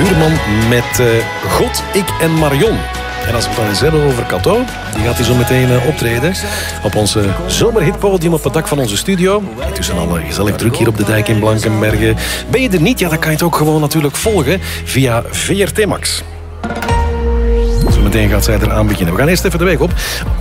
Buurman met God, ik en Marion. En als we het dan eens hebben over Kato, die gaat hij zo meteen optreden op onze zomerhitpodium op het dak van onze studio. Intussen al gezellig druk hier op de dijk in Blankenberge. Ben je er niet? Ja, dan kan je het ook gewoon natuurlijk volgen via VRT Max. Meteen gaat zij eraan beginnen. We gaan eerst even de weg op.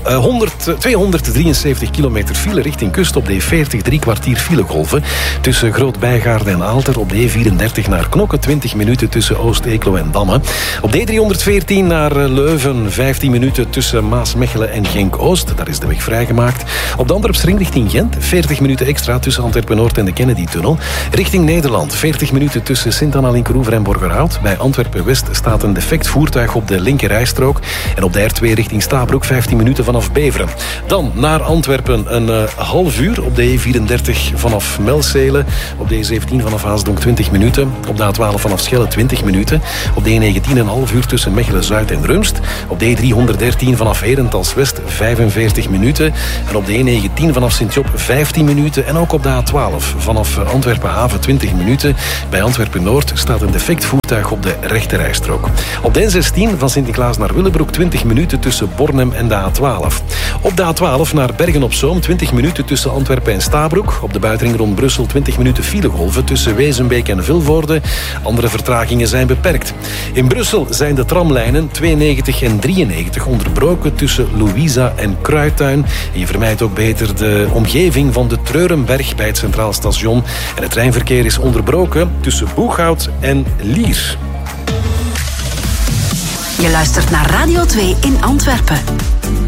273 kilometer file richting kust op de E40, 3 kwartier filegolven. Tussen Groot-Bijgaarde en Aalter op de E34 naar Knokke, 20 minuten tussen Oost-Eeklo en Damme. Op de E314 naar Leuven, 15 minuten tussen Maasmechelen en Genk-Oost. Daar is de weg vrijgemaakt. Op de Antwerpsring richting Gent, 40 minuten extra tussen Antwerpen-Noord en de Kennedy-tunnel. Richting Nederland, 40 minuten tussen Sint-Anna-Linkeroever en Borgerhout. Bij Antwerpen-West staat een defect voertuig op de linkerrijstrook. En op de R2 richting Stabroek 15 minuten vanaf Beveren. Dan naar Antwerpen een half uur op de E34 vanaf Melzele. Op de E17 vanaf Haasdonk 20 minuten. Op de A12 vanaf Schelle 20 minuten. Op de E19 een half uur tussen Mechelen-Zuid en Rumst. Op de E313 vanaf Herentals-West 45 minuten. En op de E19 vanaf Sint-Job 15 minuten. En ook op de A12 vanaf Antwerpen-Haven 20 minuten. Bij Antwerpen-Noord staat een defect voertuig op de rechterrijstrook. Op de N16 van Sint-Niklaas naar Willebroek 20 minuten tussen Bornem en de A12. Op de A12 naar Bergen-op-Zoom 20 minuten tussen Antwerpen en Stabroek. Op de buitenring rond Brussel 20 minuten filegolven tussen Wezenbeek en Vilvoorde. Andere vertragingen zijn beperkt. In Brussel zijn de tramlijnen 92 en 93 onderbroken tussen Louisa en Kruittuin. En je vermijdt ook beter de omgeving van de Treurenberg bij het Centraal Station. En het treinverkeer is onderbroken tussen Boeghout en Lier. Je luistert naar Radio 2 in Antwerpen.